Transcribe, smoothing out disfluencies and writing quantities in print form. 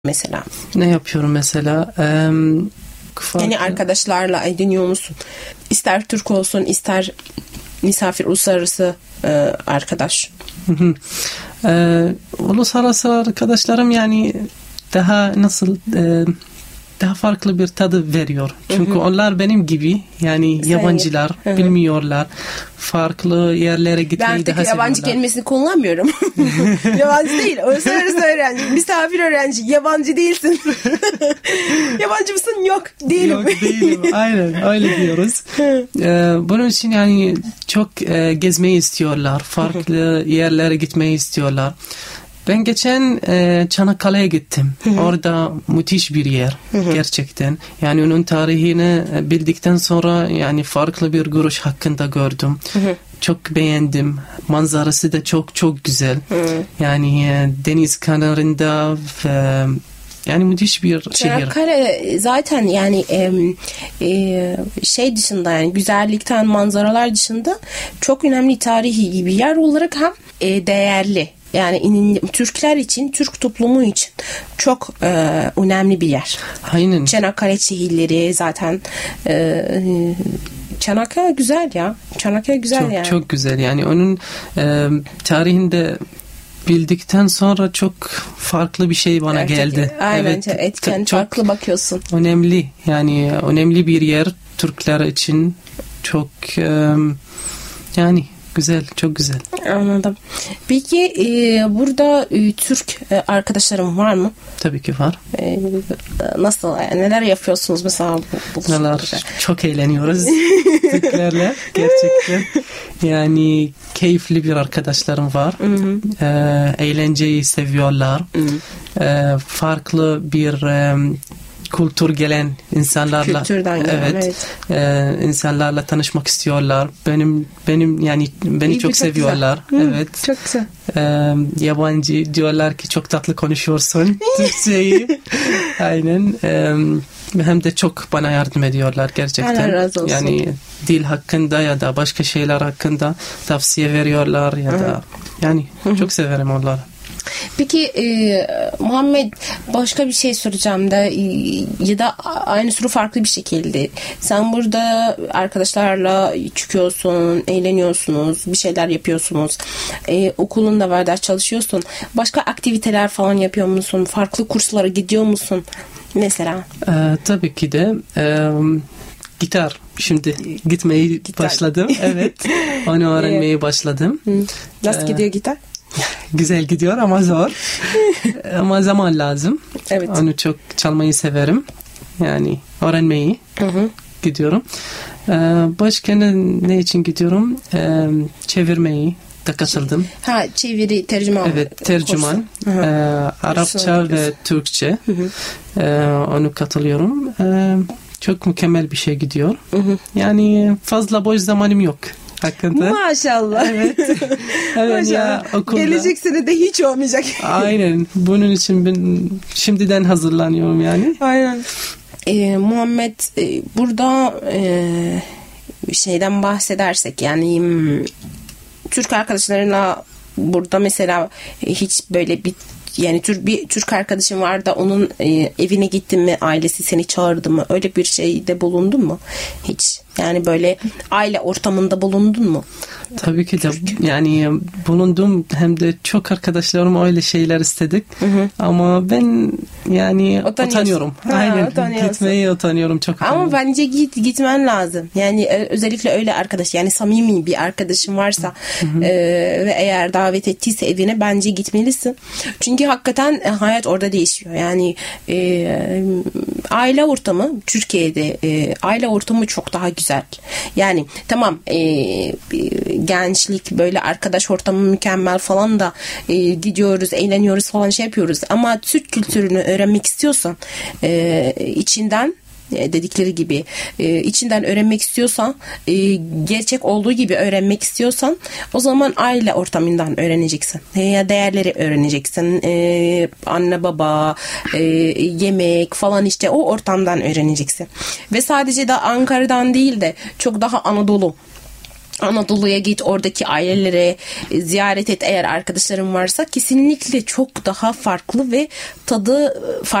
mesela? Ne yapıyorum mesela? Yani arkadaşlarla ediniyor musun? İster Türk olsun, ister misafir, uluslararası arkadaş. Uluslararası arkadaşlarım yani daha nasıl daha farklı bir tadı veriyor. Çünkü onlar benim gibi yani yabancılar, bilmiyorlar. Farklı yerlere gitmeyi daha seviyorlar. Ben yabancı kelimesini kullanmıyorum. Yabancı değil. Uluslararası öğrenci, misafir öğrenci. Yabancı değilsin. Yabancı mısın? Yok. Değilim. Yok değilim. Aynen öyle diyoruz. Bunun için yani çok gezmeyi istiyorlar. Farklı yerlere gitmeyi istiyorlar. Ben geçen Çanakkale'ye gittim. Orada müthiş bir yer gerçekten. Yani onun tarihini bildikten sonra yani farklı bir görüş hakkında gördüm. Çok beğendim. Manzarası da çok çok güzel. Yani deniz kenarında yani müthiş bir şehir. Çanakkale zaten yani şey dışında yani güzellikten, manzaralar dışında çok önemli tarihi bir yer olarak hem değerli. Yani Türkler için, Türk toplumu için çok önemli bir yer. Aynen. Çanakkale şehirleri zaten Çanakkale güzel ya. Çanakkale güzel çok, yani. Çok güzel yani onun tarihinde bildikten sonra çok farklı bir şey bana geldi. Aynen evet, etken farklı bakıyorsun. Önemli yani önemli bir yer Türkler için çok yani güzel, çok güzel. Anladım. Peki burada Türk arkadaşlarım var mı? Tabii ki var. Nasıl? Neler yapıyorsunuz mesela? Neler? Çok eğleniyoruz Türklerle. Gerçekten. Yani keyifli bir arkadaşlarım var. Eğlenceyi seviyorlar. Farklı bir kültür gelen insanlarla kültürden gelen, evet. İnsanlarla tanışmak istiyorlar. Benim yani beni çok seviyorlar. Evet. Çok güzel. Yabancı diyorlar ki çok tatlı konuşuyorsun Türkçeyi. Aynen. Hem de çok bana yardım ediyorlar gerçekten. Allah razı olsun. Yani dil hakkında ya da başka şeyler hakkında tavsiye veriyorlar ya da yani çok severim onları. Peki Muhammed, başka bir şey soracağım da ya da aynı soru farklı bir şekilde. Sen burada arkadaşlarla çıkıyorsun, eğleniyorsunuz, bir şeyler yapıyorsunuz. Okulun da var, ders çalışıyorsun. Başka aktiviteler falan yapıyor musun? Farklı kurslara gidiyor musun? Mesela? Tabii ki de gitar. Şimdi gitmeyi başladım. Evet. Onu öğrenmeye başladım. Nasıl gidiyor gitar? Güzel gidiyor ama zor. Ama zaman lazım. Evet. Onu çok çalmayı severim. Yani öğrenmeyi gidiyorum. Başka ne için gidiyorum? Çevirmeyi de katıldım. Çeviri, tercüman. Evet, tercüman. Arapça ve Türkçe. Onu katılıyorum. Çok mükemmel bir şey gidiyor. Yani fazla boş zamanım yok hakkında. Maşallah. Evet. Evet ya, okulda. Gelecek sene de hiç olmayacak. Aynen. Bunun için ben şimdiden hazırlanıyorum yani. Aynen. Muhammed, burada şeyden bahsedersek yani Türk arkadaşlarına burada mesela hiç böyle bir Türk arkadaşın var da onun evine gittin mi, ailesi seni çağırdı mı? Öyle bir şeyde bulundun mu? Hiç. Yani böyle aile ortamında bulundun mu? Tabii ki de yani bulundum, hem de çok arkadaşlarım öyle şeyler istedik. Ama ben yani utanıyorum. Aynen. Gitmeye utanıyorum, çok utanıyorum. Ama bence gitmen lazım. Yani özellikle öyle arkadaş, yani samimi bir arkadaşın varsa ve eğer davet ettiyse evine bence gitmelisin. Çünkü hakikaten hayat orada değişiyor. Yani aile ortamı Türkiye'de aile ortamı çok daha güzel. Yani tamam gençlik böyle arkadaş ortamı mükemmel falan da gidiyoruz, eğleniyoruz falan şey yapıyoruz. Ama Türk kültürünü öğrenmek istiyorsan içinden dedikleri gibi içinden öğrenmek istiyorsan, gerçek olduğu gibi öğrenmek istiyorsan, o zaman aile ortamından öğreneceksin. Ya değerleri öğreneceksin. Anne baba, yemek falan, işte o ortamdan öğreneceksin. Ve sadece de Ankara'dan değil de çok daha Anadolu Anadolu'ya git, oradaki ailelere ziyaret et eğer arkadaşların varsa, kesinlikle çok daha farklı ve tadı farklı